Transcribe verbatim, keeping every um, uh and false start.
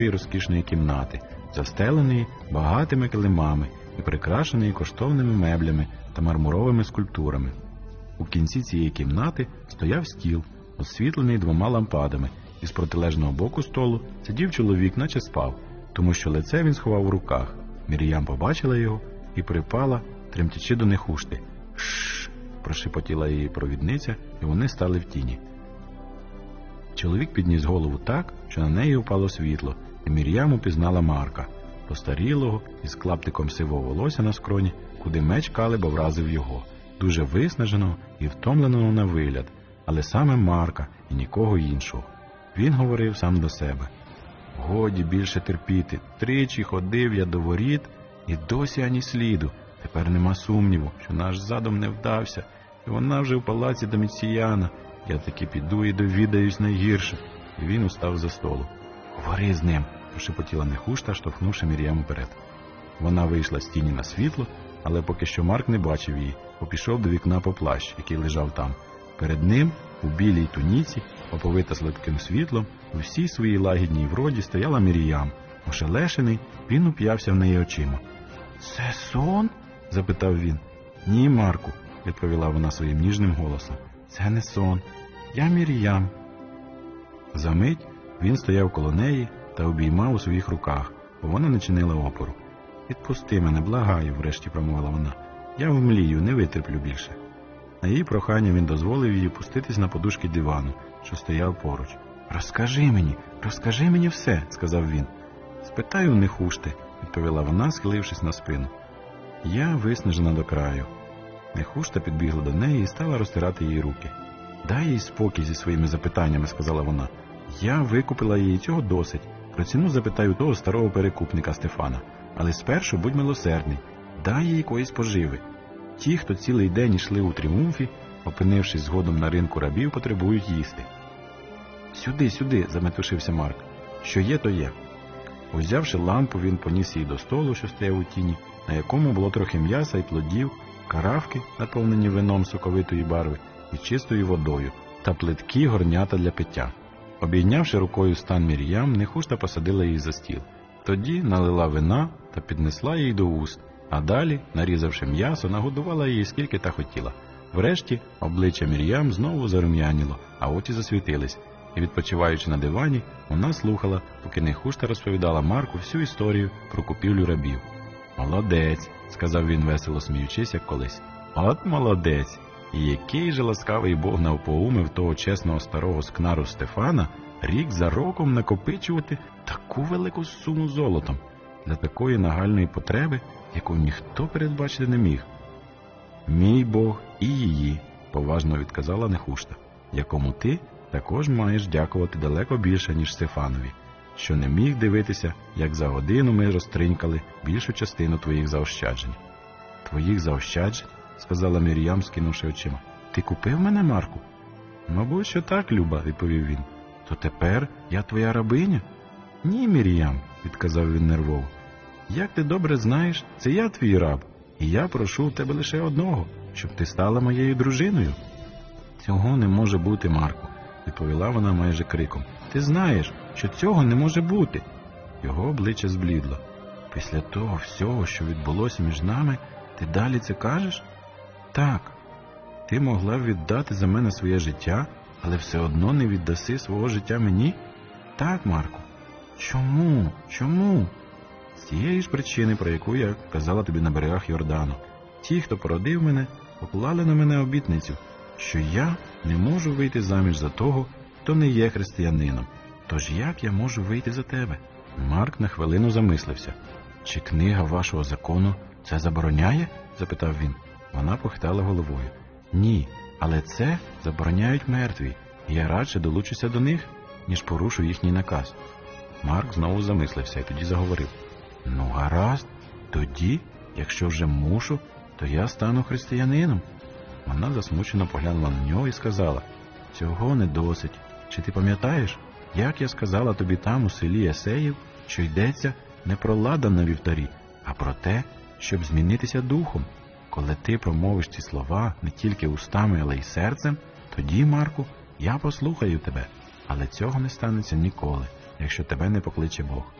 розкішної кімнати, застеленої багатими килимами і прикрашеної коштовними меблями та мармуровими скульптурами. У кінці цієї кімнати стояв стіл, освітлений двома лампадами, і з протилежного боку столу сидів чоловік, наче спав, тому що лице він сховав у руках. Мір'ям побачила його і припала, тремтячи до Нехушти. «Шшш!» – прошепотіла її провідниця, і вони стали в тіні. Чоловік підніс голову так, що на неї впало світло, і Мір'ям упізнала Марка, постарілого із клаптиком сивого волосся на скроні, куди меч Калеба вразив його, дуже виснаженого і втомленого на вигляд, але саме Марка і нікого іншого. Він говорив сам до себе. «Годі більше терпіти. Тричі ходив я до воріт, і досі ані сліду. Тепер нема сумніву, що наш задум не вдався, і вона вже в палаці Доміціяна. Я таки піду і довідаюсь найгірше». І він устав за столу. «Говори з ним», – прошепотіла Нехушта, штовхнувши Мір'ям уперед. Вона вийшла з тіні на світло, але поки що Марк не бачив її, попішов до вікна по плащ, який лежав там. Перед ним, у білій туніці, оповита слабким світлом, у всій своїй лагідній вроді стояла Мір'ям. Ошелешений, він уп'явся в неї очима. «Це сон?» – запитав він. «Ні, Марку», – відповіла вона своїм ніжним голосом. «Це не сон. Я Мір'ям». Замить він стояв коло неї та обіймав у своїх руках, бо вона не чинила опору. «Відпусти мене, благаю», – врешті промовила вона. «Я вмлію, не витерплю більше». На її прохання він дозволив їй опуститись на подушки дивану, що стояв поруч. «Розкажи мені, розкажи мені все», – сказав він. «Спитай у Нехушти», – відповіла вона, схилившись на спину. «Я виснажена до краю». Нехушта підбігла до неї і стала розтирати їй руки. «Дай їй спокій зі своїми запитаннями», – сказала вона. «Я викупила її, цього досить. Про ціну запитаю того старого перекупника Стефана. Але спершу будь милосердний, дай їй якоїсь поживи. Ті, хто цілий день йшли у тріумфі, опинившись згодом на ринку рабів, потребують їсти». «Сюди, сюди», – заметушився Марк. «Що є, то є». Узявши лампу, він поніс її до столу, що стояв у тіні, на якому було трохи м'яса і плодів, каравки, наповнені вином соковитої барви, і чистою водою, та плиткі горнята для пиття. Обійнявши рукою стан Мір'ям, Нехушта посадила її за стіл. Тоді налила вина та піднесла їй до уст, а далі, нарізавши м'ясо, нагодувала її скільки та хотіла. Врешті обличчя Мір'ям знову зарум'яніло, а очі засвітились, і, відпочиваючи на дивані, вона слухала, поки Нехушта розповідала Марку всю історію про купівлю рабів. «Молодець», – сказав він, весело сміючись, як колись. «От молодець! І який же ласкавий Бог навпоумив того чесного старого скнару Стефана рік за роком накопичувати таку велику суму золотом для такої нагальної потреби, яку ніхто передбачити не міг». «Мій Бог і її», – поважно відказала Нехушта, «якому ти також маєш дякувати далеко більше, ніж Стефанові, що не міг дивитися, як за годину ми розтринькали більшу частину твоїх заощаджень». «Твоїх заощаджень?» – сказала Мір'ям, скинувши очима. «Ти купив мене, Марку?» «Мабуть, що так, Люба», – відповів він. «То тепер я твоя рабиня?» «Ні, Мір'ям», – відказав він нервово. «Як ти добре знаєш, це я твій раб, і я прошу в тебе лише одного, щоб ти стала моєю дружиною». «Цього не може бути, Марку», – відповіла вона майже криком. «Ти знаєш, що цього не може бути». Його обличчя зблідло. «Після того всього, що відбулося між нами, ти далі це кажеш?» «Так. Ти могла б віддати за мене своє життя, але все одно не віддаси свого життя мені?» «Так, Марку». «Чому? Чому?» «З тієї ж причини, про яку я казала тобі на берегах Йордану. Ті, хто породив мене, поклали на мене обітницю, що я не можу вийти заміж за того, хто не є християнином. Тож як я можу вийти за тебе?» Марк на хвилину замислився. «Чи книга вашого закону це забороняє?» – запитав він. Вона похитала головою. «Ні, але це забороняють мертві, і я радше долучуся до них, ніж порушу їхній наказ». Марк знову замислився і тоді заговорив. «Ну, гаразд, тоді, якщо вже мушу, то я стану християнином». Вона засмучено поглянула на нього і сказала: «Цього не досить. Чи ти пам'ятаєш, як я сказала тобі там, у селі Есеїв, що йдеться не про ладан на вівтарі, а про те, щоб змінитися духом? Коли ти промовиш ці слова не тільки устами, але й серцем, тоді, Марку, я послухаю тебе. Але цього не станеться ніколи, якщо тебе не покличе Бог.